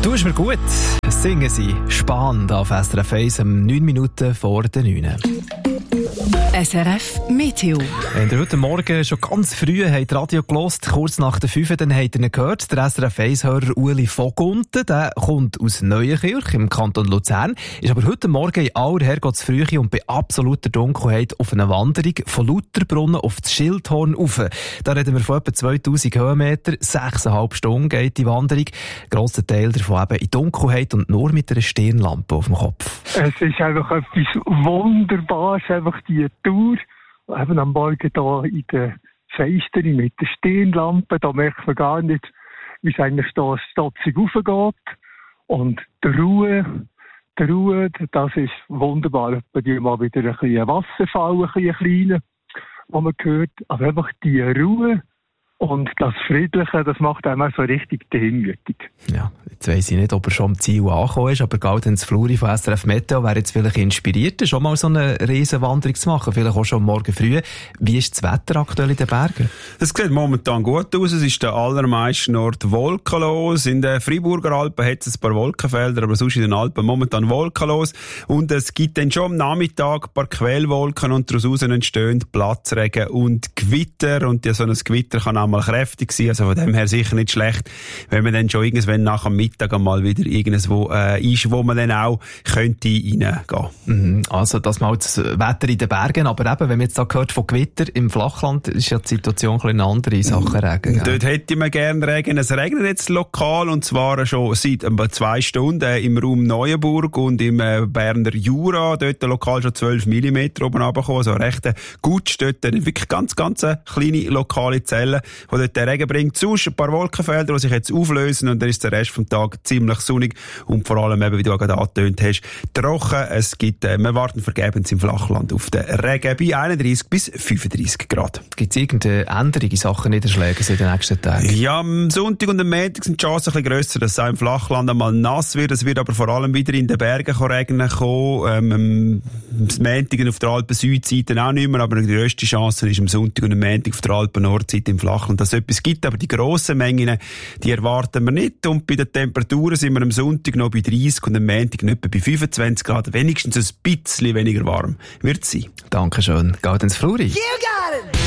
Du bist mir gut. Singen sie spannend auf SRF 1 um 9 Minuten vor der 9. SRF Meteo. Wenn ihr heute Morgen schon ganz früh habt Radio gehört, kurz nach der 5, dann habt ihr ihn gehört. Der SRF 1-Hörer Ueli Vogunten, der kommt aus Neuenkirch im Kanton Luzern, ist aber heute Morgen in aller Herrgottsfrühe und bei absoluter Dunkelheit auf einer Wanderung von Lauterbrunnen auf das Schildhorn rauf. Da reden wir von etwa 2000 Höhenmeter, 6,5 Stunden geht die Wanderung. Grosser Teil davon eben in Dunkelheit und nur mit einer Stirnlampe auf dem Kopf. Es ist einfach etwas Wunderbares, einfach die Tour. Eben am Morgen hier in der Feisteri mit der Stirnlampe, da merkt man gar nicht, wie es eigentlich da stotzig raufgeht. Und die Ruhe, das ist wunderbar. Bei dir mal wieder ein bisschen Wasserfall, ein kleiner, wo man hört. Aber einfach die Ruhe und das Friedliche, das macht einem so richtig demütig. Ja, jetzt weiss ich nicht, ob er schon am Ziel angekommen ist, aber Gaudenz Fluri von SRF Meteo wäre jetzt vielleicht inspiriert, schon mal so eine Riesenwanderung zu machen, vielleicht auch schon morgen früh. Wie ist das Wetter aktuell in den Bergen? Es sieht momentan gut aus, es ist der allermeisten Ort wolkenlos. In den Freiburger Alpen hat es ein paar Wolkenfelder, aber sonst in den Alpen momentan wolkenlos. Und es gibt dann schon am Nachmittag ein paar Quellwolken und daraus entstehen Platzregen und Gewitter. Und so ein Gewitter kann auch mal kräftig sein, also von dem her sicher nicht schlecht, wenn man dann schon irgendwann nach dem Mittag einmal wieder irgendwo ist, wo man dann auch könnte reingehen. Also das mal das Wetter in den Bergen, aber eben, wenn man jetzt da gehört von Gewitter im Flachland, ist ja die Situation ein eine andere Sache. Regen. Dort hätte man gerne Regen. Es regnet jetzt lokal und zwar schon seit 2 Stunden im Raum Neuenburg und im Berner Jura, dort lokal schon 12 mm oben runtergekommen, also recht gut, dort wirklich ganz kleine lokale Zellen, wo dort der Regen bringt. Sonst ein paar Wolkenfelder, die sich jetzt auflösen und dann ist der Rest vom Tag ziemlich sonnig und vor allem eben, wie du gerade angetönt hast, trocken. Es gibt, wir warten vergebens im Flachland auf den Regen bei 31 bis 35 Grad. Gibt es irgendeine Änderung in Sachen Niederschläge in den nächsten Tagen? Ja, am Sonntag und am Montag sind die Chancen ein bisschen grösser, dass es auch im Flachland einmal nass wird. Es wird aber vor allem wieder in den Bergen regnen kommen. Am Montag auf der Alpen-Südseite auch nicht mehr, aber die grösste Chance ist am Sonntag und am Montag auf der Alpen-Nordseite im Flachland, dass es etwas gibt. Aber die grossen Mengen, die erwarten wir nicht. Und bei den Temperaturen sind wir am Sonntag noch bei 30 und am Montag etwa bei 25 Grad. Wenigstens ein bisschen weniger warm wird es sein. Dankeschön. Gaudenz Fluri. You got it!